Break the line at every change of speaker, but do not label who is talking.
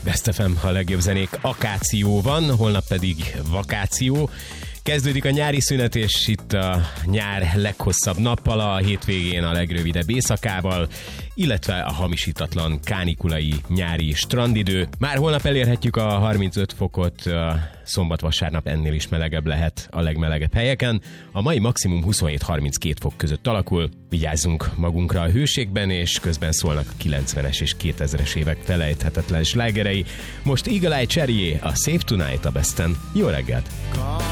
Best FM, a legjobb zenék akáció van, holnap pedig vakáció. Kezdődik a nyári szünet, és itt a nyár leghosszabb nappala, a hétvégén a legrövidebb éjszakával, illetve a hamisítatlan kánikulai nyári strandidő. Már holnap elérhetjük a 35 fokot, szombat-vasárnap ennél is melegebb lehet a legmelegebb helyeken. A mai maximum 27-32 fok között alakul. Vigyázzunk magunkra a hőségben, és közben szólnak a 90-es és 2000-es évek felejthetetlen slágerei. Most Eagle Eye Cherryé, a Save Tonight a Besten. Jó reggelt!